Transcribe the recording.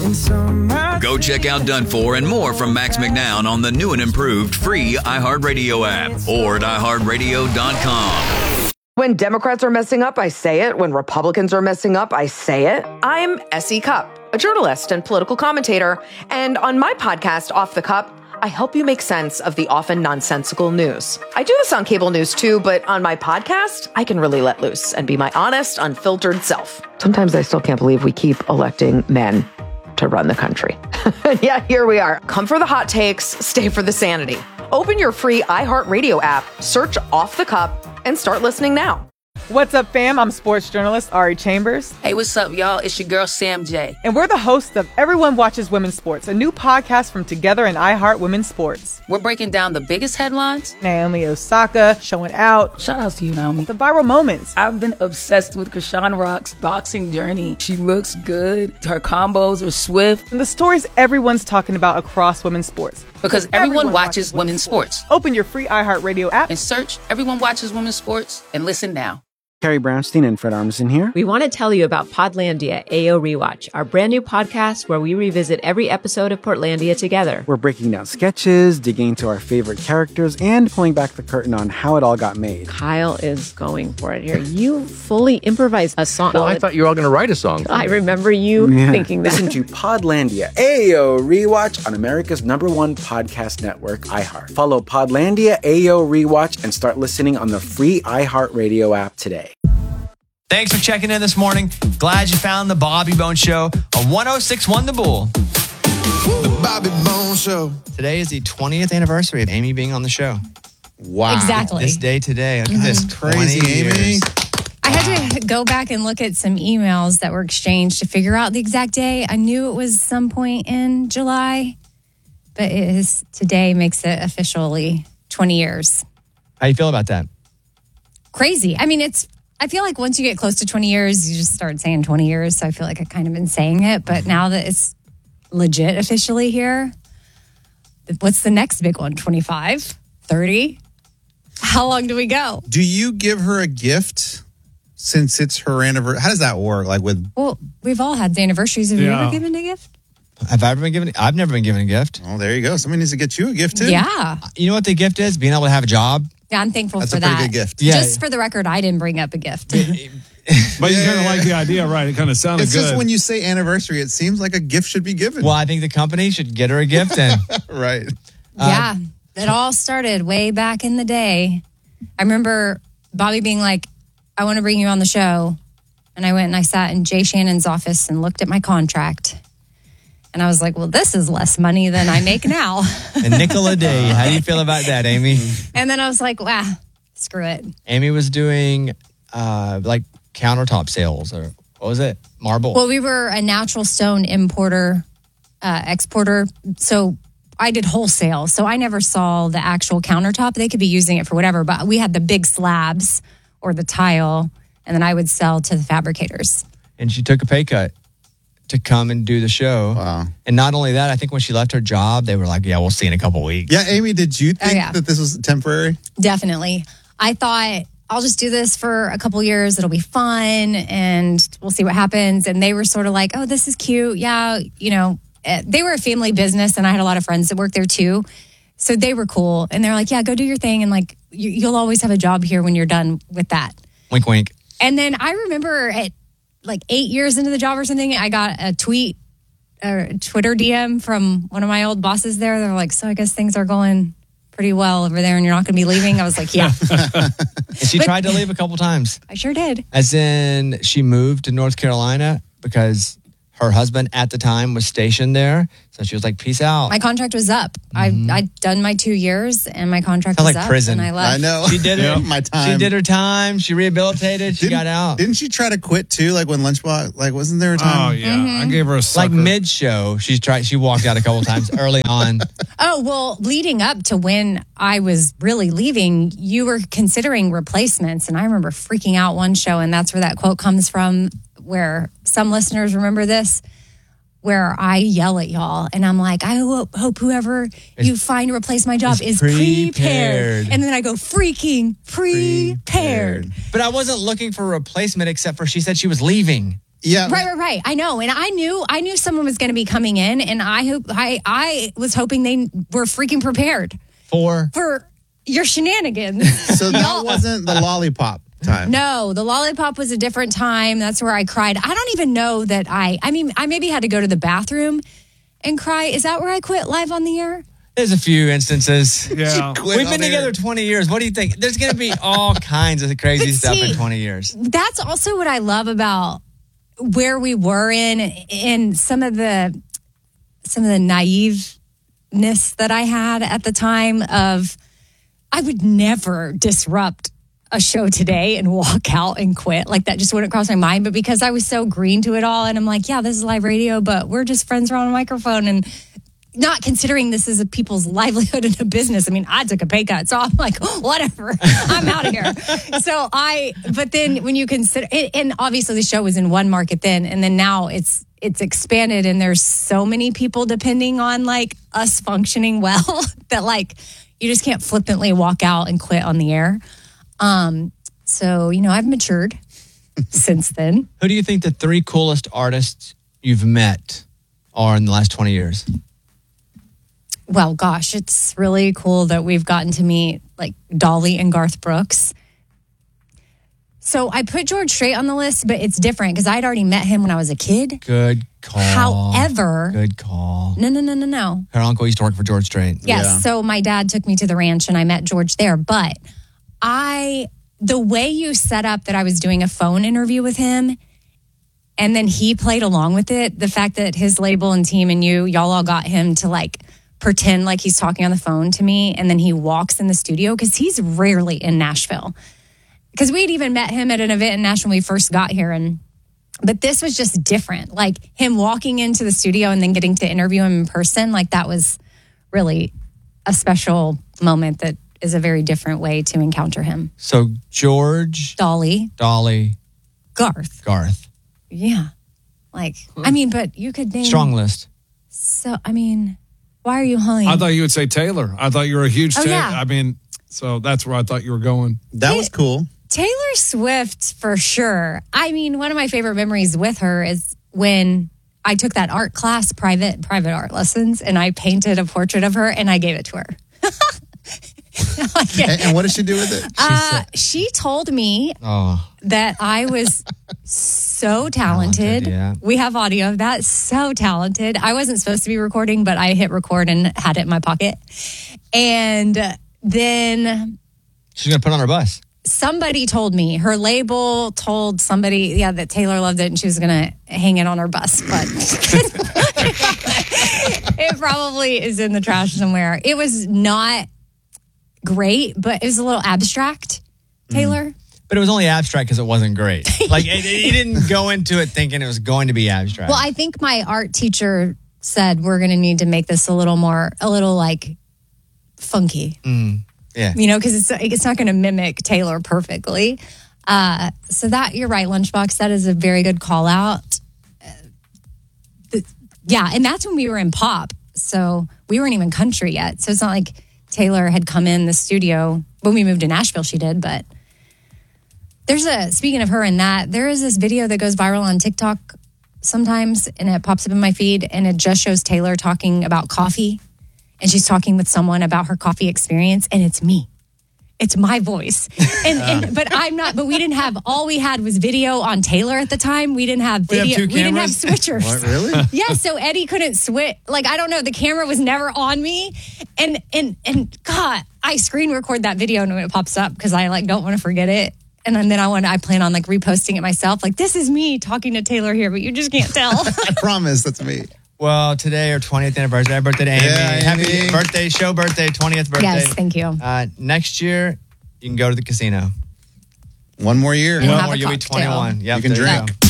Go check out Done For and more from Max McNown on the new and improved free iHeartRadio app or at iHeartRadio.com. When Democrats are messing up, I say it. When Republicans are messing up, I say it. I'm S.E. Cupp, a journalist and political commentator. And on my podcast, Off the Cup, I help you make sense of the often nonsensical news. I do this on cable news too, but on my podcast, I can really let loose and be my honest, unfiltered self. Sometimes I still can't believe we keep electing men to run the country. Yeah, here we are. Come for the hot takes, stay for the sanity. Open your free iHeartRadio app, search Off the Cup, and start listening now. What's up, fam? I'm sports journalist Ari Chambers. Hey, what's up, y'all? It's your girl, Sam J. And we're the hosts of Everyone Watches Women's Sports, a new podcast from Together and iHeart Women's Sports. We're breaking down the biggest headlines. Naomi Osaka showing out. Shout out to you, Naomi. The viral moments. I've been obsessed with Krishan Rock's boxing journey. She looks good. Her combos are swift. And the stories everyone's talking about across women's sports. Because everyone watches women's sports. Open your free iHeartRadio app and search Everyone Watches Women's Sports and listen now. Carrie Brownstein and Fred Armisen here. We want to tell you about Podlandia AO Rewatch, our brand new podcast where we revisit every episode of Portlandia together. We're breaking down sketches, digging into our favorite characters, and pulling back the curtain on how it all got made. Kyle is going for it here. You fully improvised a song. Well, I thought you were all going to write a song. I remember you thinking that. Listen to Podlandia AO Rewatch on America's #1 podcast network, iHeart. Follow Podlandia AO Rewatch and start listening on the free iHeartRadio app today. Thanks for checking in this morning. Glad you found the Bobby Bones Show on 106.1 The Bull. The Bobby Bones Show. Today is the 20th anniversary of Amy being on the show. Wow. Exactly. This day today. Look at this. Crazy, Amy. I had to go back and look at some emails that were exchanged to figure out the exact day. I knew it was some point in July, but it is today makes it officially 20 years. How you feel about that? Crazy. I mean, I feel like once you get close to 20 years, you just start saying 20 years. So I feel like I've kind of been saying it. But now that it's legit officially here, what's the next big one? 25? 30? How long do we go? Do you give her a gift since it's her anniversary? How does that work? Well, we've all had anniversaries. Have you ever given a gift? Have I ever been given? I've never been given a gift. Oh, there you go. Somebody needs to get you a gift too. Yeah. You know what the gift is? Being able to have a job. Yeah, I'm thankful That's for a that. pretty good gift. Yeah. Just for the record, I didn't bring up a gift. But you kind of like the idea, right? It kind of sounded It's good. just when you say anniversary, it seems like a gift should be given. Well, I think the company should get her a gift then. Right. Yeah. It all started way back in the day. I remember Bobby being like, I want to bring you on the show. And I went and I sat in Jay Shannon's office and looked at my contract. And I was like, well, this is less money than I make now. A nickel a day. How do you feel about that, Amy? And then I was like, wow, screw it. Amy was doing like countertop sales or what was it? Marble. Well, we were a natural stone importer, exporter. So I did wholesale. So I never saw the actual countertop. They could be using it for whatever. But we had the big slabs or the tile. And then I would sell to the fabricators. And she took a pay cut to come and do the show. Wow. And not only that, I think when she left her job, they were like, yeah, we'll see in a couple weeks. Yeah, Amy, did you think that this was temporary? Definitely. I thought, I'll just do this for a couple years. It'll be fun and we'll see what happens. And they were sort of like, oh, this is cute. Yeah, you know, they were a family business and I had a lot of friends that worked there too. So they were cool. And they're like, yeah, go do your thing. And like, you'll always have a job here when you're done with that. Wink, wink. And then I remember at like 8 years into the job or something, I got a tweet or Twitter DM from one of my old bosses there. They're like, so I guess things are going pretty well over there and you're not going to be leaving. I was like, yeah. And she tried to leave a couple times. I sure did. As in, she moved to North Carolina because her husband at the time was stationed there. So she was like, peace out. My contract was up. I'd done my 2 years and my contract was like up. prison. And I left. I know. She did it. My time. She did her time. She rehabilitated. She got out. Didn't she try to quit too? Like when Lunchbox, like wasn't there a time? Oh, yeah. I gave her a sucker. Like mid-show, she walked out a couple times early on. Oh, well, leading up to when I was really leaving, you were considering replacements. And I remember freaking out one show, and that's where that quote comes from, where some listeners remember this, where I yell at y'all and I'm like, I hope whoever you find to replace my job is prepared. And then I go, freaking prepared. But I wasn't looking for a replacement except for she said she was leaving. Yeah. Right. I know. And I knew someone was going to be coming in, and I was hoping they were freaking prepared for your shenanigans. So that wasn't the lollipop time. No, the lollipop was a different time. That's where I cried. I don't even know that I maybe had to go to the bathroom and cry. Is that where I quit live on the air? There's a few instances. Yeah. We've been together 20 years. What do you think? There's going to be all kinds of crazy stuff in 20 years. That's also what I love about where we were in some of the naiveness that I had at the time of I would never disrupt a show today and walk out and quit. Like that just wouldn't cross my mind. But because I was so green to it all, and I'm like, yeah, this is live radio, but we're just friends around a microphone, and not considering this is a people's livelihood and a business. I mean, I took a pay cut, so I'm like, whatever, I'm out of here. But then when you consider it, and obviously the show was in one market then, and then now it's expanded, and there's so many people depending on like us functioning well that like you just can't flippantly walk out and quit on the air. So, I've matured since then. Who do you think the 3 coolest artists you've met are in the last 20 years? Well, gosh, it's really cool that we've gotten to meet like Dolly and Garth Brooks. So I put George Strait on the list, but it's different because I'd already met him when I was a kid. Good call. However, good call. No. Her uncle used to work for George Strait. Yes. Yeah. So my dad took me to the ranch and I met George there. But the way you set up that I was doing a phone interview with him, and then he played along with it, the fact that his label and team and y'all all got him to like pretend like he's talking on the phone to me, and then he walks in the studio because he's rarely in Nashville. Because we'd even met him at an event in Nashville when we first got here, but this was just different. Like him walking into the studio and then getting to interview him in person, like that was really a special moment that is a very different way to encounter him. So George, Dolly, Garth. Yeah. Like, I mean, but you could name... Strong list. So, I mean, why are you hung? I thought you would say Taylor. I thought you were a huge Taylor. Yeah. I mean, so that's where I thought you were going. That was cool. Taylor Swift, for sure. I mean, one of my favorite memories with her is when I took that art class, private art lessons, and I painted a portrait of her and I gave it to her. And what did she do with it? She told me that I was so talented. Yeah. We have audio of that. So talented. I wasn't supposed to be recording, but I hit record and had it in my pocket. And then she's going to put it on her bus. Somebody told me, her label told somebody, that Taylor loved it and she was going to hang it on her bus. But it probably is in the trash somewhere. It was not great, but it was a little abstract, Taylor. But it was only abstract because it wasn't great. Like, he didn't go into it thinking it was going to be abstract. Well, I think my art teacher said we're going to need to make this a little like funky. Yeah. Because it's not going to mimic Taylor perfectly. So that, you're right, Lunchbox, that is a very good call out. And that's when we were in pop. So we weren't even country yet. So it's not like Taylor had come in the studio. When we moved to Nashville, she did. But speaking of her and that, there is this video that goes viral on TikTok sometimes, and it pops up in my feed, and it just shows Taylor talking about coffee. And she's talking with someone about her coffee experience, and it's me. It's my voice. But I'm not, but we didn't have, all we had was video on Taylor at the time. We didn't have video. We didn't have switchers. What, really? Yeah, so Eddie couldn't switch. Like, I don't know, the camera was never on me. And God, I screen record that video and when it pops up because I don't want to forget it. And then I plan on reposting it myself. Like, this is me talking to Taylor here, but you just can't tell. I promise, that's me. Well, today, our 20th anniversary. Happy birthday to Amy. Yeah, Happy Amy. birthday, 20th birthday. Yes, thank you. Next year, you can go to the casino. One more year. And have One more, a you'll be cocktail. 21. Yep, You can there drink. go.